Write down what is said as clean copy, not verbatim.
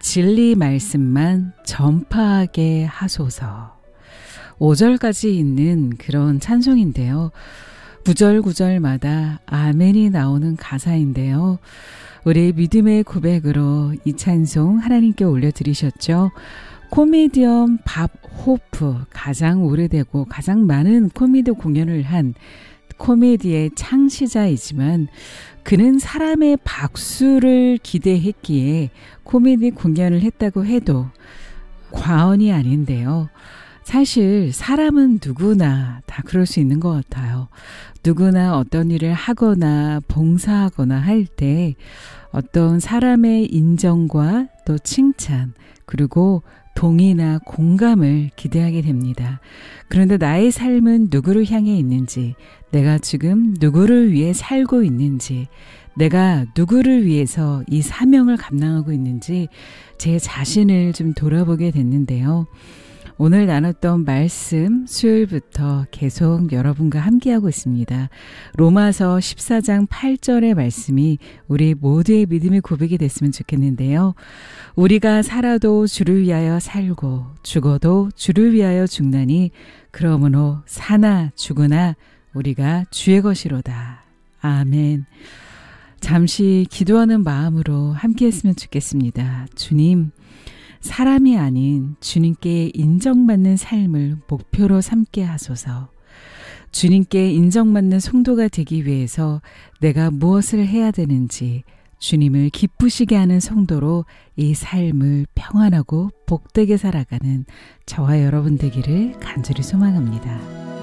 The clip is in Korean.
진리 말씀만 전파하게 하소서. 5절까지 있는 그런 찬송인데요. 구절마다 아멘이 나오는 가사인데요. 우리 믿음의 고백으로 이 찬송 하나님께 올려드리셨죠. 코미디언 밥 호프, 가장 오래되고 가장 많은 코미디 공연을 한 코미디의 창시자이지만 그는 사람의 박수를 기대했기에 코미디 공연을 했다고 해도 과언이 아닌데요. 사실 사람은 누구나 다 그럴 수 있는 것 같아요. 누구나 어떤 일을 하거나 봉사하거나 할 때 어떤 사람의 인정과 또 칭찬 그리고 동의나 공감을 기대하게 됩니다. 그런데 나의 삶은 누구를 향해 있는지, 내가 지금 누구를 위해 살고 있는지, 내가 누구를 위해서 이 사명을 감당하고 있는지 제 자신을 좀 돌아보게 됐는데요. 오늘 나눴던 말씀 수요일부터 계속 여러분과 함께하고 있습니다. 로마서 14장 8절의 말씀이 우리 모두의 믿음의 고백이 됐으면 좋겠는데요. 우리가 살아도 주를 위하여 살고 죽어도 주를 위하여 죽나니 그러므로 사나 죽으나 우리가 주의 것이로다. 아멘. 잠시 기도하는 마음으로 함께했으면 좋겠습니다. 주님, 사람이 아닌 주님께 인정받는 삶을 목표로 삼게 하소서. 주님께 인정받는 성도가 되기 위해서 내가 무엇을 해야 되는지 주님을 기쁘시게 하는 성도로 이 삶을 평안하고 복되게 살아가는 저와 여러분 되기를 간절히 소망합니다.